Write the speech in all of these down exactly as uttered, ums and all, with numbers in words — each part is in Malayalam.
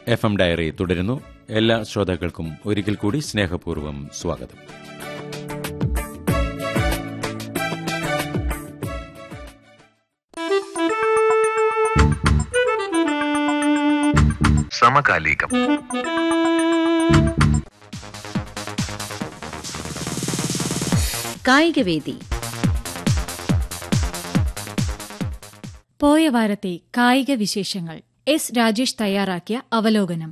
എഫ് എം ഡയറി തുടരുന്നു. എല്ലാ ശ്രോതാക്കൾക്കും ഒരിക്കൽ കൂടി സ്നേഹപൂർവ്വം സ്വാഗതം. സമകാലികം. കായികവേദി. പോയ വാരത്തെ കായിക വിശേഷങ്ങൾ എസ് രാജേഷ് തയ്യാറാക്കിയ അവലോകനം.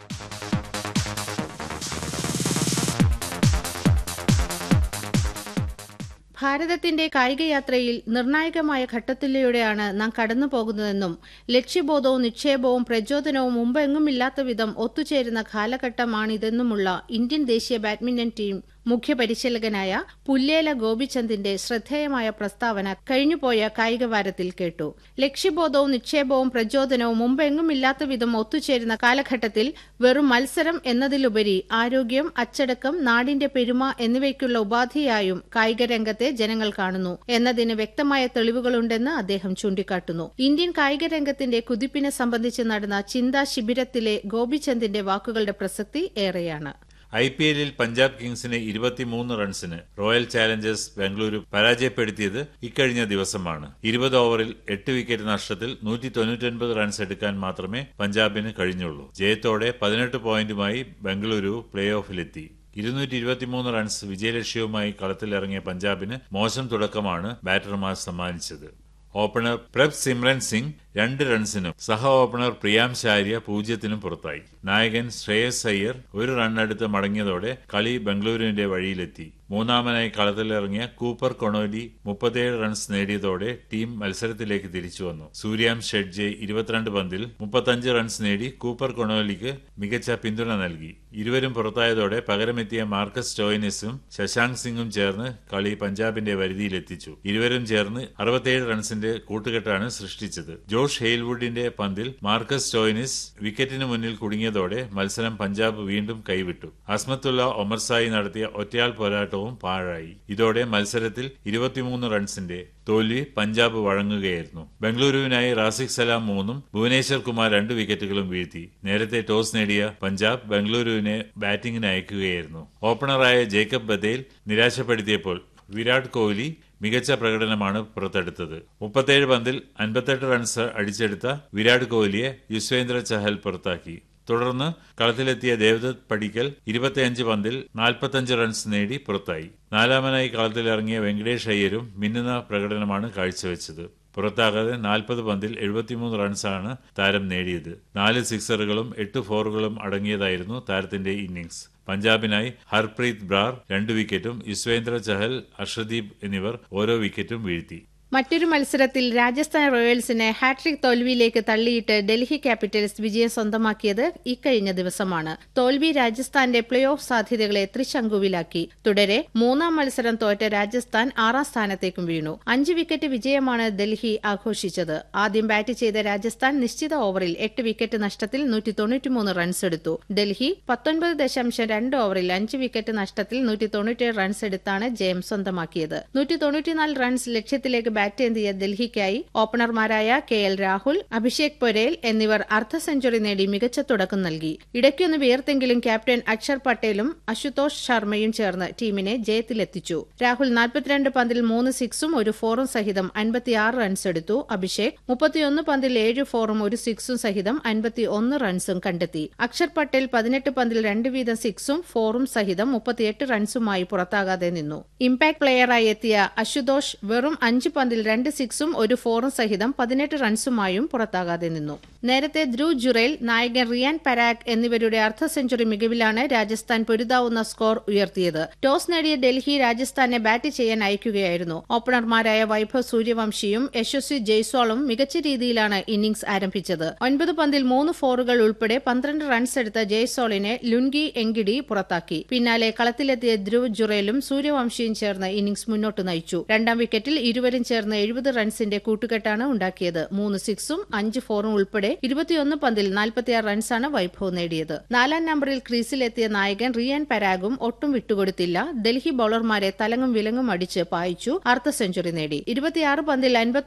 ഭാരതത്തിന്റെ കായികയാത്രയിൽ നിർണായകമായ ഘട്ടത്തിലൂടെയാണ് നാം കടന്നു പോകുന്നതെന്നും ലക്ഷ്യബോധവും നിക്ഷേപവും പ്രചോദനവും മുമ്പെങ്ങുമില്ലാത്ത വിധം ഒത്തുചേരുന്ന കാലഘട്ടമാണിതെന്നുമുള്ള ഇന്ത്യൻ ദേശീയ ബാഡ്മിന്റൺ ടീം മുഖ്യ പരിശീലകനായ പുല്ലേല ഗോപിചന്ദിന്റെ ശ്രദ്ധേയമായ പ്രസ്താവന കഴിഞ്ഞുപോയ കായികവാരത്തിൽ കേട്ടു. ലക്ഷ്യബോധവും നിക്ഷേപവും പ്രചോദനവും മുമ്പെങ്ങുമില്ലാത്ത വിധം ഒത്തുചേരുന്ന കാലഘട്ടത്തിൽ വെറും മത്സരം എന്നതിലുപരി ആരോഗ്യം, അച്ചടക്കം, നാടിന്റെ പെരുമ എന്നിവയ്ക്കുള്ള ഉപാധിയായും കായികരംഗത്തെ ജനങ്ങൾ കാണുന്നു എന്നതിന് വ്യക്തമായ തെളിവുകളുണ്ടെന്ന് അദ്ദേഹം ചൂണ്ടിക്കാട്ടുന്നു. ഇന്ത്യൻ കായികരംഗത്തിന്റെ കുതിപ്പിനെ സംബന്ധിച്ച് നടന്ന ചിന്താ ശിബിരത്തിലെ ഗോപിചന്ദിന്റെ വാക്കുകളുടെ പ്രസക്തി ഏറെയാണ്. ഐ പി എല്ലിൽ പഞ്ചാബ് കിങ്സിനെ ഇരുപത്തിമൂന്ന് റൺസിന് റോയൽ ചാലഞ്ചേഴ്സ് ബാംഗ്ലൂരു പരാജയപ്പെടുത്തിയത് ഇക്കഴിഞ്ഞ ദിവസമാണ്. ഇരുപത് ഓവറിൽ എട്ട് വിക്കറ്റ് നഷ്ടത്തിൽ നൂറ്റി തൊണ്ണൂറ്റൊൻപത് റൺസ് എടുക്കാൻ മാത്രമേ പഞ്ചാബിന് കഴിഞ്ഞുള്ളൂ. ജയത്തോടെ പതിനെട്ട് പോയിന്റുമായി ബംഗളൂരു പ്ലേ ഓഫിലെത്തി. ഇരുന്നൂറ്റി ഇരുപത്തിമൂന്ന് റൺസ് വിജയലക്ഷ്യവുമായി കളത്തിലിറങ്ങിയ പഞ്ചാബിന് മോശം തുടക്കമാണ് ബാറ്റർമാർ സമ്മാനിച്ചത്. ഓപ്പണർ പ്രഭ് സിമ്രൻ സിംഗ് രണ്ട് റൺസിനും സഹ ഓപ്പണർ പ്രിയാം ശാര്യ പൂജ്യത്തിനും പുറത്തായി. നായകൻ ശ്രേയസ് അയ്യർ ഒരു റണ്ണെടുത്ത് മടങ്ങിയതോടെ കളി ബംഗളൂരുവിന്റെ വഴിയിലെത്തി. മൂന്നാമനായി കളത്തിലിറങ്ങിയ കൂപ്പർ കൊണോലി മുപ്പത്തിയേഴ് റൺസ് നേടിയതോടെ ടീം മത്സരത്തിലേക്ക് തിരിച്ചുവന്നു. സൂര്യാം ഷെഡ്ജെ ഇരുപത്തിരണ്ട് പന്തിൽ മുപ്പത്തഞ്ച് റൺസ് നേടി കൂപ്പർ കൊണോലിക്ക് മികച്ച പിന്തുണ നൽകി. ഇരുവരും പുറത്തായതോടെ പകരമെത്തിയ മാർക്കസ് സ്റ്റോയിനിസും ശശാങ്ക് സിംഗും ചേർന്ന് കളി പഞ്ചാബിന്റെ വരുതിയിലെത്തിച്ചു. ഇരുവരും ചേർന്ന് അറുപത്തിയേഴ് റൺസിന്റെ കൂട്ടുകെട്ടാണ് സൃഷ്ടിച്ചത്. ജോഷ് ഹെയ്ൽവുഡിന്റെ പന്തിൽ മാർക്കസ് സ്റ്റോയിനിസ് വിക്കറ്റിന് മുന്നിൽ കുടുങ്ങിയതോടെ മത്സരം പഞ്ചാബ് വീണ്ടും കൈവിട്ടു. അസ്മത്തുള്ള ഒമർസായി നടത്തിയ ഒറ്റയാൾ പോരാട്ടവും പാഴായി. ഇതോടെ മത്സരത്തിൽ ഇരുപത്തിമൂന്ന് റൺസിന്റെ തോൽവി പഞ്ചാബ് വഴങ്ങുകയായിരുന്നു. ബംഗളൂരുവിനായി റാസിഖ് സലാം മൂന്നും ഭുവനേശ്വർ കുമാർ രണ്ട് വിക്കറ്റുകളും വീഴ്ത്തി. നേരത്തെ ടോസ് നേടിയ പഞ്ചാബ് ബംഗളൂരുവിനെ ബാറ്റിംഗിന് അയക്കുകയായിരുന്നു. ഓപ്പണറായ ജേക്കബ് ബദേൽ നിരാശപ്പെടുത്തിയപ്പോൾ വിരാട് കോഹ്ലി മികച്ച പ്രകടനമാണ് പുറത്തെടുത്തത്. മുപ്പത്തിയേഴ് പന്തിൽ അൻപത്തെട്ട് റൺസ് അടിച്ചെടുത്ത വിരാട് കോഹ്ലിയെ യുസ്വേന്ദ്ര ചഹൽ പുറത്താക്കി. തുടർന്ന് കളത്തിലെത്തിയ ദേവദത്ത് പടിക്കൽ ഇരുപത്തിയഞ്ച് പന്തിൽ നാൽപ്പത്തഞ്ച് റൺസ് നേടി പുറത്തായി. നാലാമനായി കളത്തിലിറങ്ങിയ വെങ്കടേഷ് അയ്യരും മിന്നുന്ന പ്രകടനമാണ് കാഴ്ചവെച്ചത്. പുറത്താകാതെ നാൽപ്പത് പന്തിൽ എഴുപത്തിമൂന്ന് റൺസാണ് താരം നേടിയത്. നാല് സിക്സറുകളും എട്ട് ഫോറുകളും അടങ്ങിയതായിരുന്നു താരത്തിന്റെ ഇന്നിംഗ്സ്. പഞ്ചാബിനായി ഹർപ്രീത് ബ്രാർ രണ്ട് വിക്കറ്റും യുസ്വേന്ദ്ര ചഹൽ, അർഷദീപ് എന്നിവർ ഓരോ വിക്കറ്റും വീഴ്ത്തി. മറ്റൊരു മത്സരത്തിൽ രാജസ്ഥാൻ റോയൽസിനെ ഹാട്രിക് തോൽവിയിലേക്ക് തള്ളിയിട്ട് ഡൽഹി ക്യാപിറ്റൽസ് വിജയം സ്വന്തമാക്കിയത് ഇക്കഴിഞ്ഞ ദിവസമാണ്. തോൽവി രാജസ്ഥാന്റെ പ്ലേ ഓഫ് സാധ്യതകളെ ത്രിശങ്കുവിലാക്കി. തുടരെ മൂന്നാം മത്സരം തോറ്റ രാജസ്ഥാൻ ആറാം സ്ഥാനത്തേക്കും വീണു. അഞ്ച് വിക്കറ്റ് വിജയമാണ് ഡൽഹി ആഘോഷിച്ചത്. ആദ്യം ബാറ്റ് ചെയ്ത രാജസ്ഥാൻ നിശ്ചിത ഓവറിൽ എട്ട് വിക്കറ്റ് നഷ്ടത്തിൽ നൂറ്റി തൊണ്ണൂറ്റിമൂന്ന് റൺസ് എടുത്തു. ഡൽഹി പത്തൊൻപത് ദശാംശം രണ്ട് ഓവറിൽ അഞ്ച് വിക്കറ്റ് നഷ്ടത്തിൽ നൂറ്റി തൊണ്ണൂറ്റിയേഴ് റൺസ് എടുത്താണ് ജയം സ്വന്തമാക്കിയത്. നൂറ്റി തൊണ്ണൂറ്റിനാല് റൺസ് ലക്ഷ്യത്തിലേക്ക് bat ചെയ്തിയ ഡൽഹിക്കായി ഓപ്പണർമാരായ K L Rahul, Abhishek Porel എന്നിവർ അർദ്ധ സെഞ്ചുറി നേടി മികച്ച തുടക്കം നൽകി. ഇടയ്ക്കൊന്ന് വിയർത്തെങ്കിലും ക്യാപ്റ്റൻ അക്ഷർ പട്ടേലും അശുതോഷ് ശർമ്മയും ചേർന്ന് ടീമിനെ ജയത്തിലെത്തിച്ചു. രാഹുൽ നാൽപ്പത്തിരണ്ട് പന്തിൽ മൂന്ന് സിക്സും ഒരു ഫോറും സഹിതം അൻപത്തിയാറ് റൺസ് എടുത്തു. അഭിഷേക് മുപ്പത്തിയൊന്ന് പന്തിൽ ഏഴ് ഫോറും ഒരു സിക്സും സഹിതം അൻപത്തിയൊന്ന് റൺസും കണ്ടെത്തി. അക്ഷർ പട്ടേൽ പതിനെട്ട് പന്തിൽ രണ്ട് വീതം സിക്സും ഫോറും സഹിതം മുപ്പത്തിയെട്ട് റൺസുമായി പുറത്താകാതെ നിന്നു. ഇംപാക്ട് പ്ലെയറായി എത്തിയ അശുതോഷ് വെറും അഞ്ച് പന്തിൽ രണ്ട് സിക്സും ഒരു ഫോറും സഹിതം പതിനെട്ട് റൺസുമായും പുറത്താകാതെ നിന്നു. നേരത്തെ ധ്രുവ് ജുറേൽ, നായകൻ റിയാൻ പരാഗ് എന്നിവരുടെ അർദ്ധ സെഞ്ചുറി മികവിലാണ് രാജസ്ഥാൻ പൊരുതാവുന്ന സ്കോർ ഉയർത്തിയത്. ടോസ് നേടിയ ഡൽഹി രാജസ്ഥാനെ ബാറ്റ് ചെയ്യാൻ അയക്കുകയായിരുന്നു. ഓപ്പണർമാരായ വൈഭവ് സൂര്യവംശിയും യശസ്വി ജയ്സ്വാളും മികച്ച രീതിയിലാണ് ഇന്നിംഗ്സ് ആരംഭിച്ചത്. ഒൻപത് പന്തിൽ മൂന്ന് ഫോറുകൾ ഉൾപ്പെടെ പന്ത്രണ്ട് റൺസ് എടുത്ത ജയ്സ്വാളിനെ ലുൻഗി എങ്കിഡി പുറത്താക്കി. പിന്നാലെ കളത്തിലെത്തിയ ധ്രുവ് ജുറേലും സൂര്യവംശിയും ചേർന്ന് ഇന്നിംഗ്സ് മുന്നോട്ട് നയിച്ചു. രണ്ടാം വിക്കറ്റിൽ ഇരുവരും ചേർന്ന് എഴുപത് റൺസിന്റെ കൂട്ടുകെട്ടാണ് ഉണ്ടാക്കിയത്. മൂന്ന് സിക്സും അഞ്ച് ഫോറും ഉൾപ്പെടെ ഇരുപത്തിയൊന്ന് പന്തിൽ നാൽപ്പത്തിയാറ് റൺസാണ് വൈഭവ് നേടിയത്. നാലാം നമ്പറിൽ ക്രീസിലെത്തിയ നായകൻ റിയാൻ പരാഗും ഒട്ടും വിട്ടുകൊടുത്തില്ല. ഡൽഹി ബൌളർമാരെ തലങ്ങും വിലങ്ങും അടിച്ച് പായിച്ചു അർദ്ധ സെഞ്ചുറി നേടി. ഇരുപത്തിയാറ് പന്തിൽ അൻപത്തി